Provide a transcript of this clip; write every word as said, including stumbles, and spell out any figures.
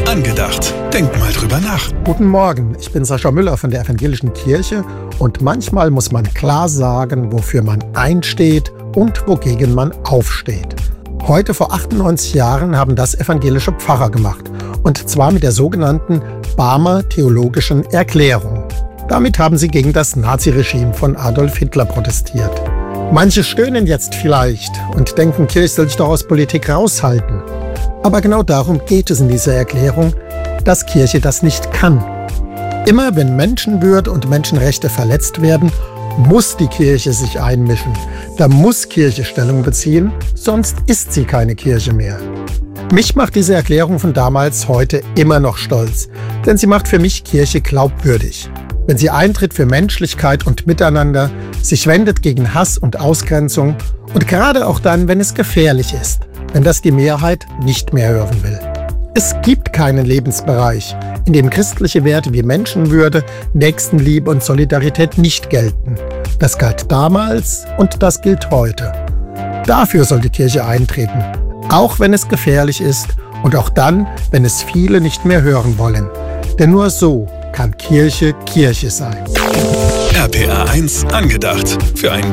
Angedacht. Denk mal drüber nach. Guten Morgen, ich bin Sascha Müller von der Evangelischen Kirche und manchmal muss man klar sagen, wofür man einsteht und wogegen man aufsteht. Heute vor achtundneunzig Jahren haben das evangelische Pfarrer gemacht, und zwar mit der sogenannten Barmer Theologischen Erklärung. Damit haben sie gegen das Naziregime von Adolf Hitler protestiert. Manche stöhnen jetzt vielleicht und denken, Kirche soll sich doch aus Politik raushalten. Aber genau darum geht es in dieser Erklärung, dass Kirche das nicht kann. Immer wenn Menschenwürde und Menschenrechte verletzt werden, muss die Kirche sich einmischen. Da muss Kirche Stellung beziehen, sonst ist sie keine Kirche mehr. Mich macht diese Erklärung von damals heute immer noch stolz, denn sie macht für mich Kirche glaubwürdig. Wenn sie eintritt für Menschlichkeit und Miteinander, sich wendet gegen Hass und Ausgrenzung und gerade auch dann, wenn es gefährlich ist, wenn das die Mehrheit nicht mehr hören will. Es gibt keinen Lebensbereich, in dem christliche Werte wie Menschenwürde, Nächstenliebe und Solidarität nicht gelten. Das galt damals und das gilt heute. Dafür soll die Kirche eintreten, auch wenn es gefährlich ist und auch dann, wenn es viele nicht mehr hören wollen. Denn nur so kann Kirche Kirche sein. R P R eins Angedacht. Für ein